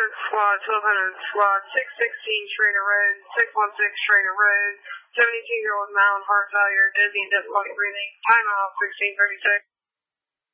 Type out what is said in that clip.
squad, 1200 squad, 616 Schrader Road, 616 Schrader Road, 72-year-old male in heart failure, dizzy and difficulty breathing, time off 1636.